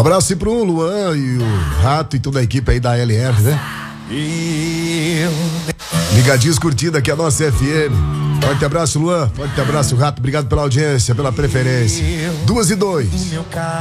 abraço aí pro Luan e o Rato e toda a equipe aí da LF, né? Ligadinhos curtindo aqui a nossa FM. Forte abraço, Luan. Forte abraço, Rato. Obrigado pela audiência, pela preferência. 2:02.